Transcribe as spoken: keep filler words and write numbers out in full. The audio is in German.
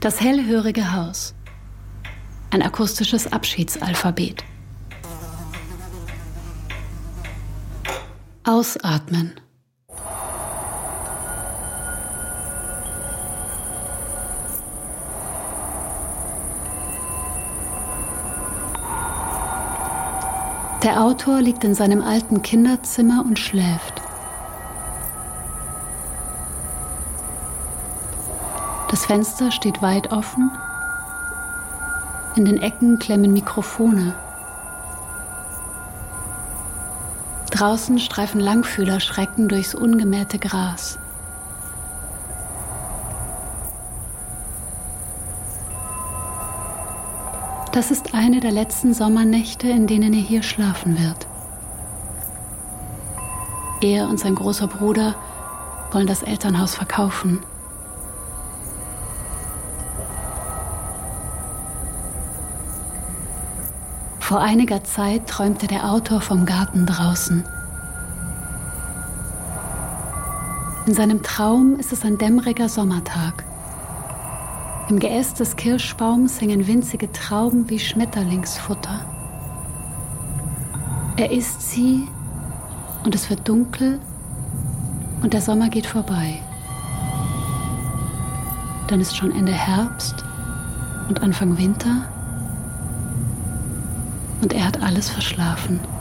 Das hellhörige Haus. Ein akustisches Abschiedsalphabet. Ausatmen. Der Autor liegt in seinem alten Kinderzimmer und schläft. Das Fenster steht weit offen. In den Ecken klemmen Mikrofone. Draußen streifen Langfühlerschrecken durchs ungemähte Gras. Das ist eine der letzten Sommernächte, in denen er hier schlafen wird. Er und sein großer Bruder wollen das Elternhaus verkaufen. Vor einiger Zeit träumte der Autor vom Garten draußen. In seinem Traum ist es ein dämmeriger Sommertag. Im Geäst des Kirschbaums hängen winzige Trauben wie Schmetterlingsfutter. Er isst sie und es wird dunkel und der Sommer geht vorbei. Dann ist schon Ende Herbst und Anfang Winter und er hat alles verschlafen.